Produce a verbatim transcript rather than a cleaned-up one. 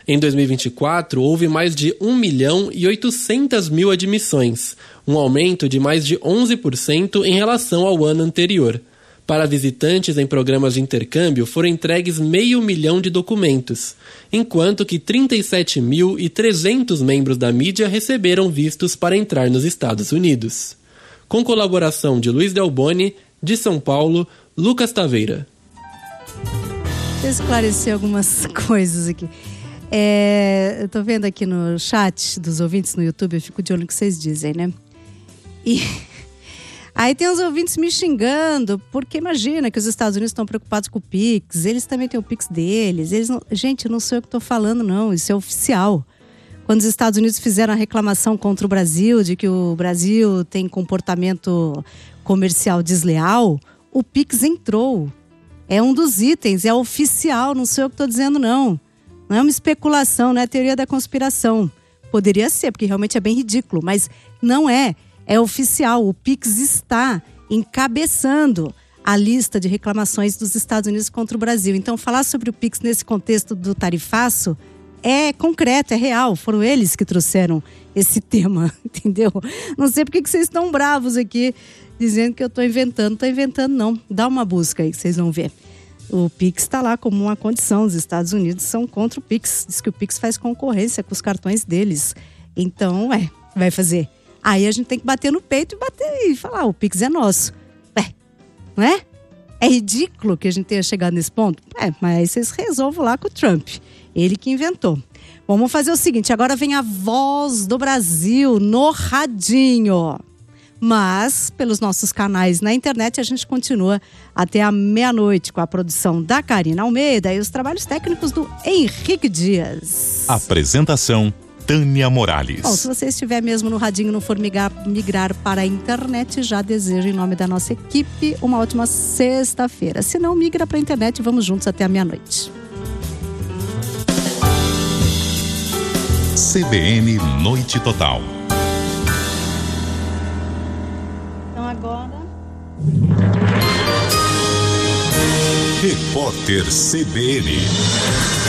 Em dois mil e vinte e quatro, houve mais de um milhão e oitocentas mil admissões, um aumento de mais de onze por cento em relação ao ano anterior. Para visitantes em programas de intercâmbio, foram entregues meio milhão de documentos, enquanto que trinta e sete mil e trezentos membros da mídia receberam vistos para entrar nos Estados Unidos. Com colaboração de Luiz Delboni, de São Paulo, Lucas Taveira. Deixa eu esclarecer algumas coisas aqui. É, eu tô vendo aqui no chat dos ouvintes no YouTube, eu fico de olho no que vocês dizem, né? E aí tem os ouvintes me xingando, porque imagina que os Estados Unidos estão preocupados com o Pix, eles também têm o Pix deles. Eles não... Gente, não sou eu que estou falando, não, isso é oficial. Quando os Estados Unidos fizeram a reclamação contra o Brasil, de que o Brasil tem comportamento comercial desleal, o Pix entrou. É um dos itens, é oficial, não sou eu que estou dizendo, não. Não é uma especulação, não é teoria da conspiração. Poderia ser, porque realmente é bem ridículo, mas não é. É oficial, o Pix está encabeçando a lista de reclamações dos Estados Unidos contra o Brasil. Então, falar sobre o Pix nesse contexto do tarifaço é concreto, é real. Foram eles que trouxeram esse tema, entendeu? Não sei por que vocês estão bravos aqui, dizendo que eu estou inventando. Não estou inventando, não. Dá uma busca aí que vocês vão ver. O Pix está lá como uma condição. Os Estados Unidos são contra o Pix. Diz que o Pix faz concorrência com os cartões deles. Então, é, vai fazer. Aí a gente tem que bater no peito e bater e falar, o Pix é nosso. É, não é? É ridículo que a gente tenha chegado nesse ponto? É, mas vocês resolvam lá com o Trump. Ele que inventou. Vamos fazer o seguinte, agora vem a voz do Brasil no radinho. Mas, pelos nossos canais na internet, a gente continua até a meia-noite com a produção da Karina Almeida e os trabalhos técnicos do Henrique Dias. Apresentação Tânia Morales. Bom, se você estiver mesmo no radinho e não for migrar, migrar para a internet, já desejo em nome da nossa equipe uma ótima sexta-feira. Se não, migra para a internet e vamos juntos até a meia-noite. C B N Noite Total. Então agora... Repórter C B N.